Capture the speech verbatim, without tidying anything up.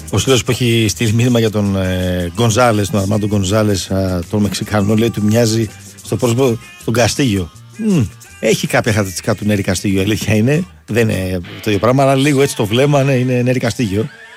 Ο Σύλλογος που έχει στείλει μήνυμα για τον ε, Γκονζάλες, τον Αρμάντο Γκονζάλες, τον Μεξικανό, λέει του μοιάζει στο πρόσωπο τον Καστίγιο. Mm, έχει κάποια χαρακτηριστικά του Νέρη Καστίγιο, αλήθεια είναι. Δεν είναι το ίδιο πράγμα, αλλά λίγο έτσι το βλέμμα, ναι, είναι Νέρη Καστίγιο.